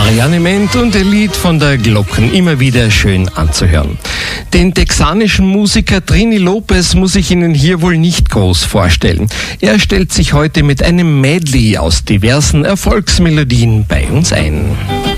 Marianne Ment und ein Lied von der Glocken, immer wieder schön anzuhören. Den texanischen Musiker Trini Lopez muss ich Ihnen hier wohl nicht groß vorstellen. Er stellt sich heute mit einem Medley aus diversen Erfolgsmelodien bei uns ein.